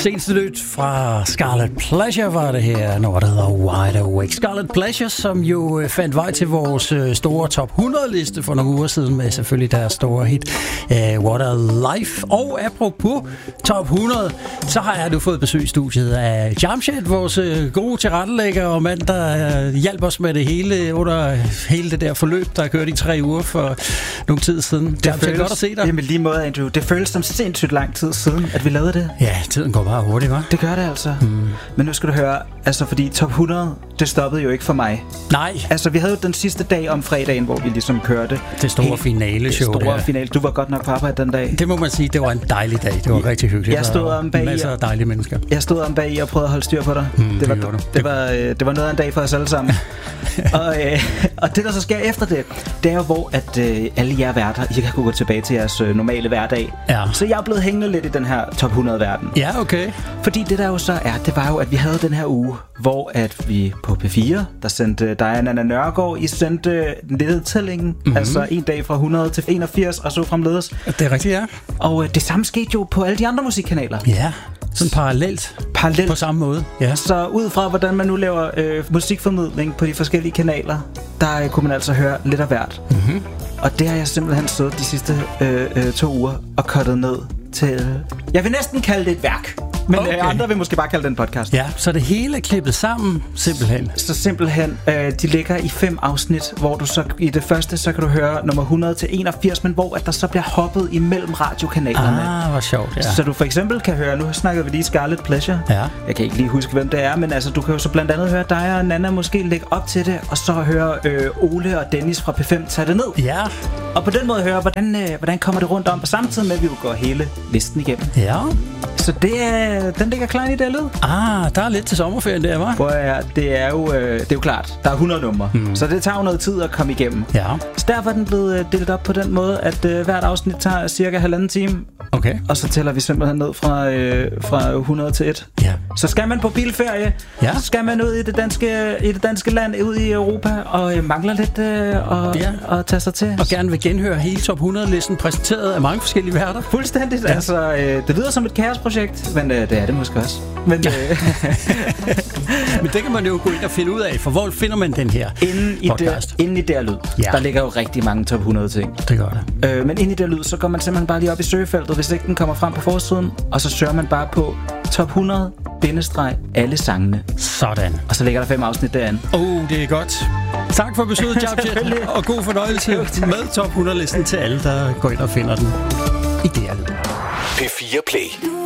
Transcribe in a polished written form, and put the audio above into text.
Seneste nyt fra Scarlet Pleasure var det her, når det hedder Wide Awake. Scarlet Pleasure, som jo fandt vej til vores store top 100-liste for nogle uger siden med selvfølgelig deres store hit What a Life. Og apropos top 100, så har jeg nu fået besøg i studiet af Jamshed, vores gode tilrettelægger og mand, der hjalp os med det hele under hele det der forløb, der har kørt i 3 uger for nogle tid siden. Det er godt at se dig. Jamen lige måde, Andrew. Det føles som sindssygt lang tid siden, at vi lavede det. Ja, tiden går bare hurtigt, hva'? Det gør det altså. Men nu skal du høre, altså fordi top 100, det stoppede jo ikke for mig. Nej. Altså vi havde jo den sidste dag om fredagen, hvor vi ligesom kørte. Det store finale-show. Det store finale. Du var godt nok på arbejde den dag. Det må man sige, det var en dejlig dag. Det var rigtig hyggeligt. Jeg stod om bag masser af dejlige mennesker. Jeg stod om bag og prøvede at holde styr på dig. Det var noget af en dag for os alle sammen. Og det der så sker efter det er jo hvor at alle jer værter, I kan gå tilbage til jeres normale hverdag. Ja. Så jeg er blevet hængende lidt i den her top 100 verden. Ja, okay. Fordi det der jo så er, det var jo at vi havde den her uge, hvor at vi på P4, der sendte dig og Nanna Nørgaard, I sendte nedtællingen, altså en dag fra 100 til 81 og så fremledes. Det er rigtigt, ja. Og det samme skete jo på alle de andre musikkanaler. Ja. Sådan parallelt på samme måde. Ja. Så ud fra hvordan man nu laver musikformidling på de forskellige kanaler, der kunne man altså høre lidt af hvert. Og det har jeg simpelthen siddet de sidste 2 uger og cuttet ned til, jeg vil næsten kalde det et værk. Men andre vil måske bare kalde det en podcast. Ja, så det hele er klippet sammen, simpelthen. Så simpelthen, de ligger i 5 afsnit, hvor du så i det første, så kan du høre nummer 100 til 81, men hvor at der så bliver hoppet imellem radiokanalerne. Hvor sjovt, ja. Så du for eksempel kan høre, nu snakkede vi lige Scarlet Pleasure. Ja. Jeg kan ikke lige huske, hvem det er, men altså, du kan jo så blandt andet høre dig og Nanna måske lægge op til det, og så høre Ole og Dennis fra P5 tage det ned. Ja. Og på den måde høre, hvordan kommer det rundt om, på samtidig med, at vi jo går hele listen igennem. Ja. Så den ligger klar i det lyd. Der er lidt til sommerferien der, hva'? Det er jo klart. Der er 100 numre, så det tager jo noget tid at komme igennem. Ja. Så derfor er den blevet delt op på den måde, at hvert afsnit tager cirka 1,5 time. Okay. Og så tæller vi simpelthen ned fra 100 til 1. Ja. Så skal man på bilferie, så skal man ud i det danske land, ud i Europa, og mangler lidt at tage sig til. Og gerne vil genhøre hele top 100-listen præsenteret af mange forskellige værter. Fuldstændigt. Ja. Altså, det lyder som et kaosprojekt, men det er det måske også. Men, men det kan man jo gå ind og finde ud af, for hvor finder man den her podcast? Inden i der lyd, der ligger jo rigtig mange top 100 ting. Det gør det. Men inden i der lyd, så går man simpelthen bare lige op i søgefeltet, hvis ikke den kommer frem på forsiden, og så søger man bare på top 100-alle sangene. Sådan. Og så ligger der 5 afsnit derinde. Det er godt. Tak for besøget, Jamshed, og god fornøjelse med top 100-listen til alle, der går ind og finder den i det her lyd. P4 Play.